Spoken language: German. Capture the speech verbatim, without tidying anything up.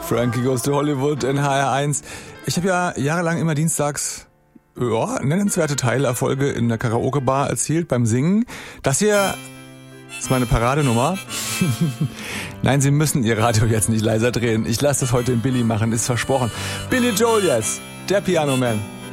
Frankie Goes to Hollywood in H R eins. Ich habe ja jahrelang immer dienstags ja, nennenswerte Teilerfolge in der Karaoke-Bar erzielt beim Singen. Das hier ist meine Paradenummer. Nein, Sie müssen Ihr Radio jetzt nicht leiser drehen. Ich lasse das heute in Billy machen, ist versprochen. Billy Joel jetzt, der Piano Man.